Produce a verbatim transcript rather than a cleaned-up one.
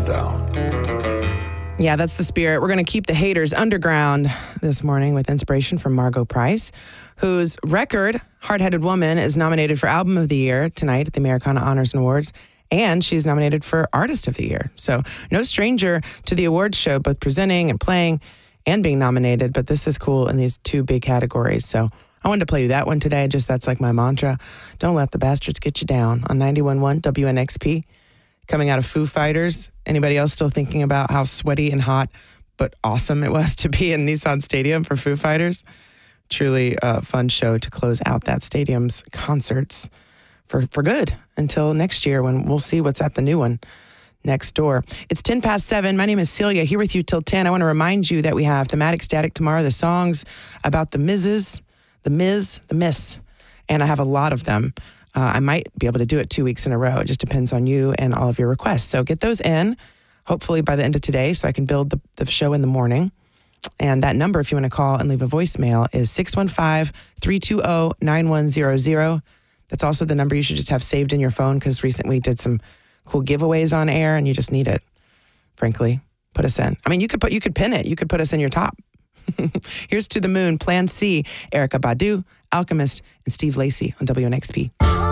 down. Yeah, that's the spirit. We're going to keep the haters underground this morning with inspiration from Margo Price, whose record, Hard-Headed Woman, is nominated for Album of the Year tonight at the Americana Honors and Awards, and she's nominated for Artist of the Year. So no stranger to the awards show, both presenting and playing and being nominated, but this is cool in these two big categories. So I wanted to play you that one today. Just that's like my mantra. Don't let the bastards get you down on ninety-one point one W N X P. Coming out of Foo Fighters. Anybody else still thinking about how sweaty and hot but awesome it was to be in Nissan Stadium for Foo Fighters? Truly a fun show to close out that stadium's concerts for, for good until next year when we'll see what's at the new one next door. It's ten past seven. My name is Celia, here with you till ten. I want to remind you that we have Thematic Static tomorrow, the songs about the Misses, the Miz, the Miss, and I have a lot of them. Uh, I might be able to do it two weeks in a row. It just depends on you and all of your requests. So get those in, hopefully by the end of today, so I can build the, the show in the morning. And that number, if you want to call and leave a voicemail, is six one five, three two zero, nine one zero zero. That's also the number you should just have saved in your phone, because recently we did some cool giveaways on air, and you just need it, frankly. Put us in. I mean, you could put you could pin it. You could put us in your top. Here's To the Moon, Plan C, Erykah Badu, Alchemist, and Steve Lacy on W N X P.